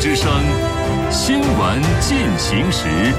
之声，新闻进行时。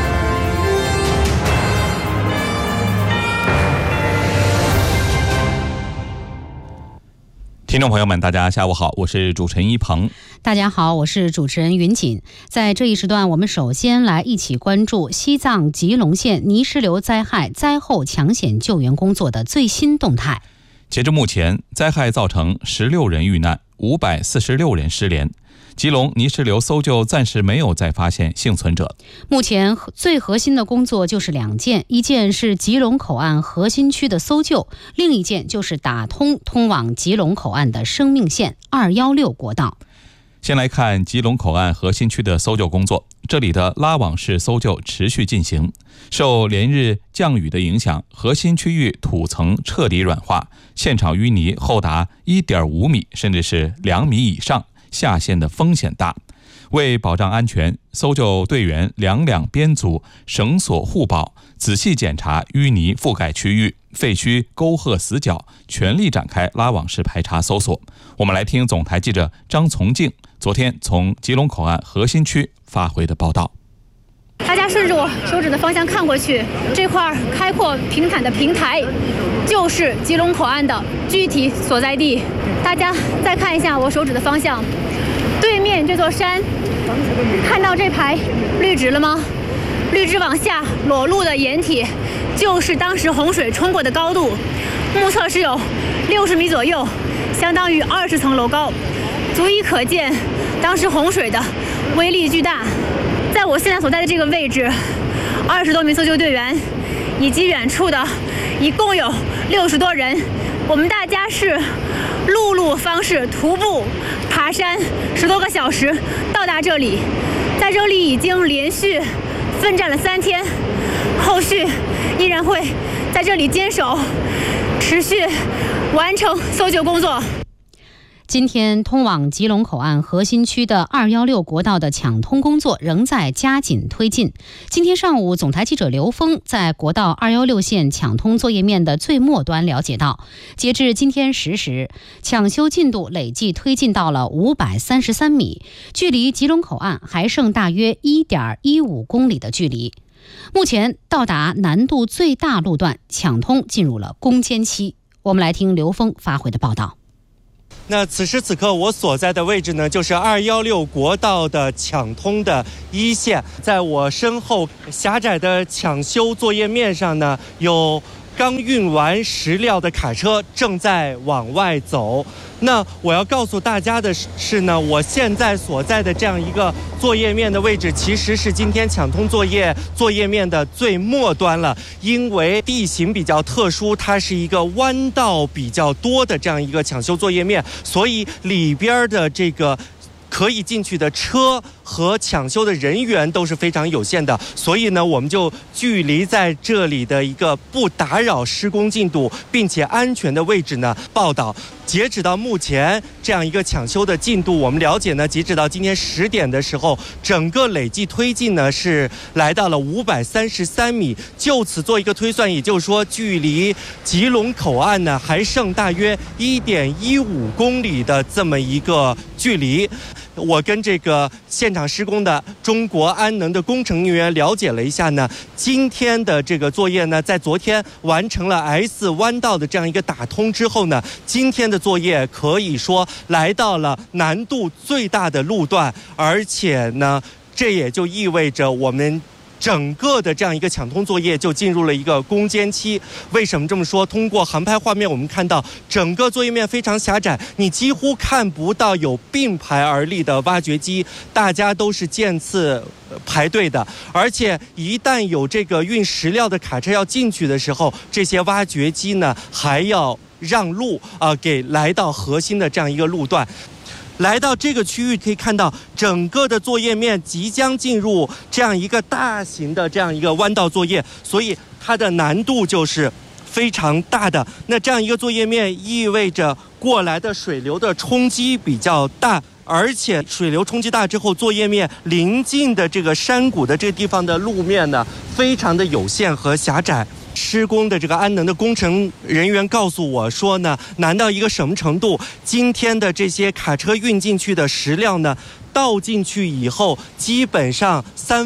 听众朋友们，大家下午好，我是主持人一鹏。 大家好，我是主持人云锦。在这一时段，我们首先来一起关注西藏吉隆县泥石流灾害灾后抢险救援工作的最新动态。 截至目前，灾害造成16人遇难，546人失联。吉隆泥石流搜救暂时没有再发现幸存者。 目前最核心的工作就是2件，一件是吉隆口岸核心区的搜救，另一件就是打通往吉隆口岸的生命线216国道。 先来看吉隆口岸核心区的搜救工作，这里的拉网式搜救持续进行。受连日降雨的影响，核心区域土层彻底软化，现场淤泥厚达1.5米，甚至是2米以上，下陷的风险大。为保障安全，搜救队员两编组，绳索互保，仔细检查淤泥覆盖区域、废墟、沟壑死角，全力展开拉网式排查搜索。我们来听总台记者张从静昨天从吉隆口岸核心区发回的报道。 大家顺着我手指的方向看过去，这块开阔平坦的平台就是吉隆口岸的具体所在地。大家再看一下我手指的方向，对面这座山，看到这排绿植了吗？绿植往下裸露的掩体，就是当时洪水冲过的高度，目测是有60米左右，相当于20层楼高，足以可见当时洪水的威力巨大。在我现在所在的这个位置，20多名搜救队员以及远处的一共有60多人，我们大家是陆路方式徒步爬山10多个小时到达这里，在这里已经连续奋战了3天，后续依然会在这里坚守，持续完成搜救工作。 今天通往吉隆口岸核心区的216国道的抢通工作仍在加紧推进。今天上午，总台记者刘峰在国道216线抢通作业面的最末端了解到，截至今天10时，抢修进度累计推进到了533米，距离吉隆口岸还剩大约 1.15 公里的距离。目前到达难度最大路段抢通进入了攻坚期。我们来听刘峰发回的报道。 那此时此刻我所在的位置呢，就是216国道的抢通的1线。在我身后狭窄的抢修作业面上呢，有刚运完石料的卡车正在往外走。那我要告诉大家的是呢，我现在所在的这样一个作业面的位置，其实是今天抢通作业面的最末端了。因为地形比较特殊，它是一个弯道比较多的这样一个抢修作业面，所以里边的这个可以进去的车和抢修的人员都是非常有限的，所以呢，我们就距离在这里的一个不打扰施工进度并且安全的位置呢报道。截止到目前这样一个抢修的进度，我们了解呢，截止到今天10点的时候，整个累计推进呢是来到了533米。就此做一个推算，也就是说，距离吉隆口岸呢还剩大约1.15公里的这么一个距离。我跟这个现场施工的中国安能的工程人员了解了一下呢，今天的这个作业呢，在昨天完成了 S 弯道的这样一个打通之后呢，今天的作业可以说来到了难度最大的路段，而且呢，这也就意味着我们整个的这样一个抢通作业就进入了一个攻坚期。为什么这么说？通过航拍画面我们看到整个作业面非常狭窄，你几乎看不到有并排而立的挖掘机，大家都是渐次排队的，而且一旦有这个运石料的卡车要进去的时候，这些挖掘机呢还要让路给来到核心的这样一个路段。来到这个区域可以看到，整个的作业面即将进入这样一个大型的这样一个弯道作业，所以它的难度就是非常大的。那这样一个作业面意味着过来的水流的冲击比较大，而且水流冲击大之后，作业面临近的这个山谷的这个地方的路面呢，非常的有限和狭窄。施工的这个安能的工程人员告诉我说呢，难到一个什么程度？今天的这些卡车运进去的石料呢， 倒进去以后，基本上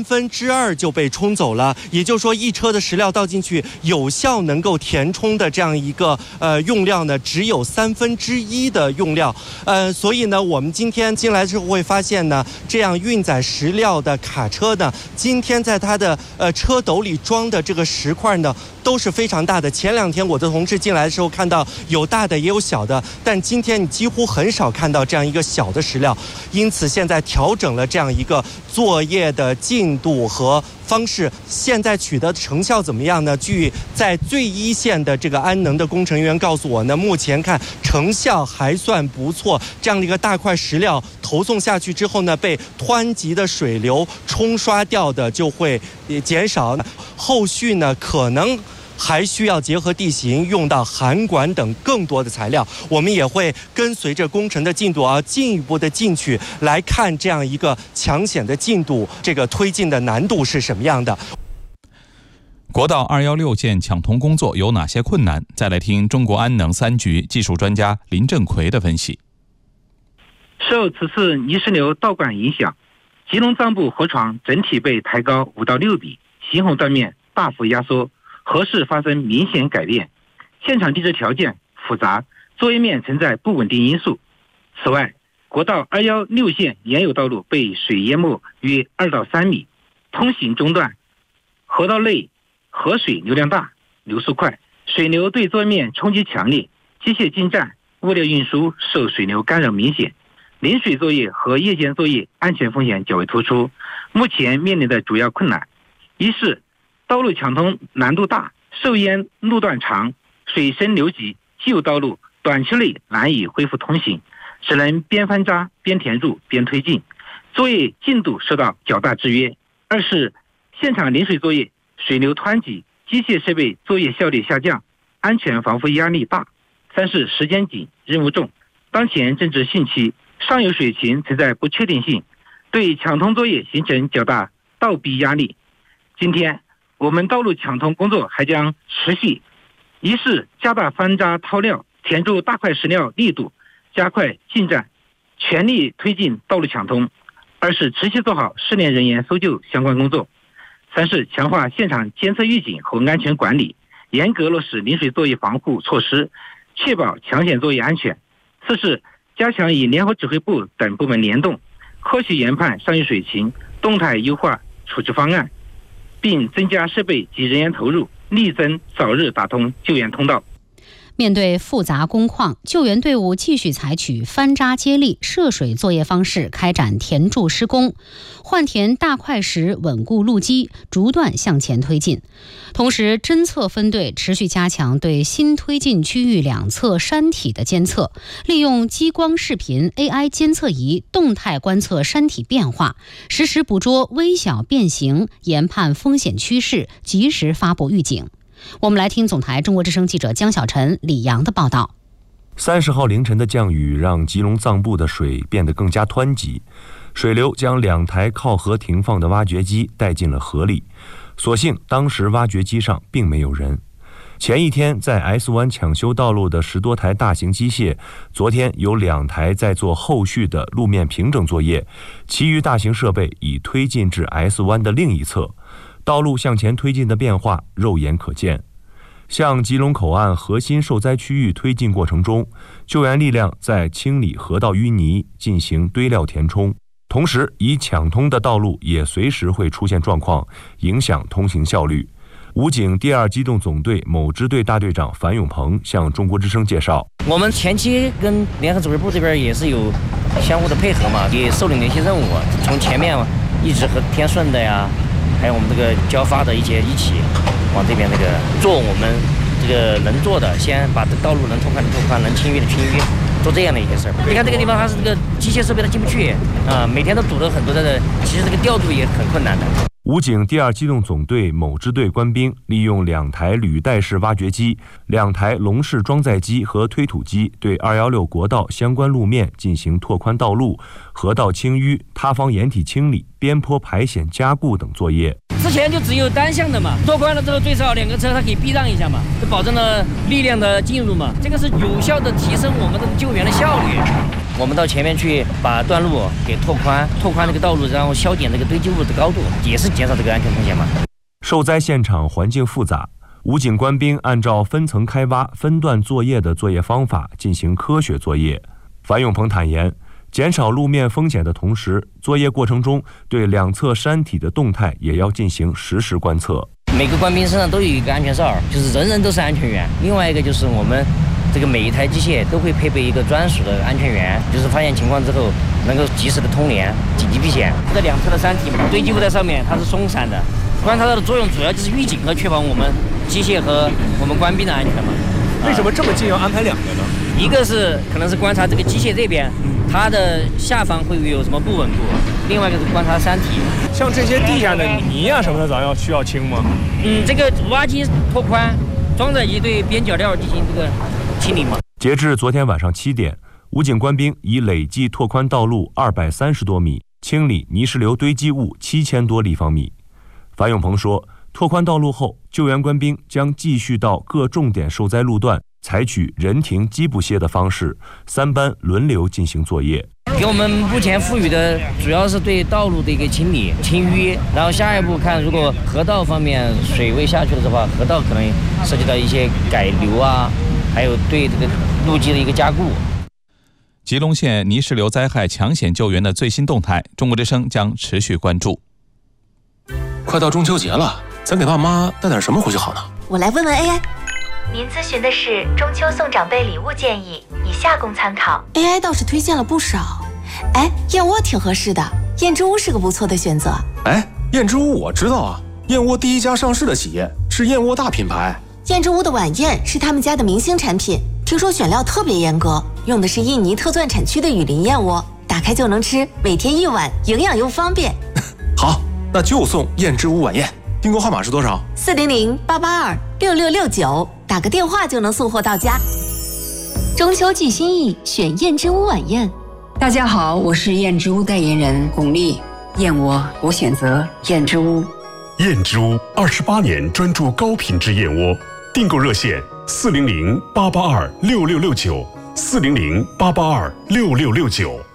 2/3就被冲走了。也就是说，一车的石料倒进去，有效能够填充的这样一个用料呢，只有1/3的用料。所以呢，我们今天进来之后会发现呢，这样运载石料的卡车呢，今天在它的车斗里装的这个石块呢，都是非常大的。前2天我的同事进来的时候看到有大的也有小的，但今天你几乎很少看到这样一个小的石料。因此现在调整了这样一个作业的进度和方式，现在取得成效怎么样呢？据在最一线的这个安能的工程员告诉我呢，目前看成效还算不错。这样的一个大块石料投送下去之后呢，被湍急的水流冲刷掉的就会减少。后续呢，可能还需要结合地形用到涵管等更多的材料，我们也会跟随着工程的进度进一步的进去来看这样一个抢险的进度，这个推进的难度是什么样的。 国道216线抢通工作有哪些困难？再来听中国安能3局技术专家林振奎的分析。 受此次泥石流倒灌影响，吉隆藏部河床整体被抬高5到6米，行洪断面大幅压缩，河势发生明显改变，现场地质条件复杂，作业面存在不稳定因素。此外，国道216线原有道路被水淹没约2到3米，通行中断，河道内河水流量大，流速快，水流对作业面冲击强烈，机械进站、物料运输受水流干扰明显，临水作业和夜间作业安全风险较为突出。目前面临的主要困难，一是道路抢通难度大，受淹路段长，水深流急，既有道路短期内难以恢复通行，只能边翻渣边填入边推进，作业进度受到较大制约。二是现场临水作业水流湍急，机械设备作业效率下降，安全防护压力大。三是时间紧，任务重，当前正值汛期，上游水情存在不确定性，对抢通作业形成较大倒逼压力。今天我们道路抢通工作还将持续，一是加大翻渣掏料填入大块石料力度，加快进站，全力推进道路抢通；二是持续做好失联人员搜救相关工作；三是强化现场监测预警和安全管理，严格落实临水作业防护措施，确保抢险作业安全；四是加强与联合指挥部等部门联动，科学研判上游水情，动态优化处置方案，并增加设备及人员投入，力争早日打通救援通道。 面对复杂工况，救援队伍继续采取翻渣接力、涉水作业方式开展填筑施工，换填大块石稳固路基，逐段向前推进。同时，侦测分队持续加强对新推进区域两侧山体的监测，利用激光视频 AI 监测仪动态观测山体变化，实时捕捉微小变形，研判风险趋势，及时发布预警。我们来听总台中国之声记者江小晨、李阳的报道。 30号凌晨的降雨让吉隆藏部的水变得更加湍急，水流将2台靠河停放的挖掘机带进了河里。所幸当时挖掘机上并没有人。前一天在 S 湾抢修道路的10多台大型机械，昨天有2台在做后续的路面平整作业，其余大型设备已推进至 S 湾的另一侧。道路向前推进的变化肉眼可见。向吉隆口岸核心受灾区域推进过程中，救援力量在清理河道淤泥，进行堆料填充，同时已抢通的道路也随时会出现状况，影响通行效率。武警第2机动总队某支队大队长樊永鹏向中国之声介绍， 我们前期跟联合指挥部这边也是有相互的配合嘛，也受领了一些任务，从前面一直和天顺的呀，还有我们这个交发的一起往这边那个做我们这个能做的，先把道路能通宽的通宽，能清淤的清淤，做这样的一些事儿。你看这个地方它是这个机械设备它进不去啊，每天都堵了很多的，其实这个调度也很困难的。 武警第2机动总队某支队官兵利用2台履带式挖掘机、2台笼式装载机和推土机，对216国道相关路面进行拓宽道路、河道清淤、塌方掩体清理、边坡排险加固等作业。 之前就只有单向的嘛，拓宽了之后最少2个车它可以避让一下嘛，就保证了力量的进入嘛，这个是有效的提升我们的救援的效率。 我们到前面去把段路给拓宽那个道路，然后削减这个堆积物的高度，也是减少这个安全风险嘛。 受灾现场环境复杂，武警官兵按照分层开挖、分段作业的作业方法进行科学作业。樊永鹏坦言，减少路面风险的同时，作业过程中对两侧山体的动态也要进行实时观测。 每个官兵身上都有一个安全哨，就是人人都是安全员。另外一个就是我们这个每一台机械都会配备一个专属的安全员，就是发现情况之后能够及时的通联、紧急避险。这两侧的山体堆积物在上面，它是松散的。观察到的作用主要就是预警和确保我们机械和我们官兵的安全嘛。 为什么这么近要安排两个呢？ 一个是可能是观察这个机械这边，它的下方会有什么不稳固；另外一个是观察山体。 像这些地下的泥啊什么的，咱需要清吗？ 这个挖机拓宽，装载机对边角料进行这个清理嘛。 截至昨天晚上7点，武警官兵已累计拓宽道路230多米，清理泥石流堆积物7000多立方米。樊永鹏说，拓宽道路后，救援官兵将继续到各重点受灾路段，采取人停机不歇的方式，3班轮流进行作业。 给我们目前赋予的主要是对道路的一个清理、清淤，然后下一步看，如果河道方面水位下去了的话，河道可能涉及到一些改流啊，还有对这个路基的一个加固。 吉隆县泥石流灾害抢险救援的最新动态，中国之声将持续关注。 快到中秋节了，咱给爸妈带点什么回去好呢？ 我来问问 AI。 您咨询的是中秋送长辈礼物建议，以下供参考。 AI 倒是推荐了不少。燕窝挺合适的，燕之屋是个不错的选择。 燕之屋我知道啊，燕窝第一家上市的企业是燕窝大品牌。 燕之屋的晚宴是他们家的明星产品，听说选料特别严格，用的是印尼特钻产区的雨林燕窝，打开就能吃，每天1碗，营养又方便。 好，那就送燕之屋晚宴。订购号码是多少 ？400-882-6669，打个电话就能送货到家。 中秋寄心意，选燕之屋晚宴。大家好，我是燕之屋代言人巩俐。燕窝，我选择燕之屋。 燕之屋28年专注高品质燕窝，订购热线400-882-6669，400-882-6669。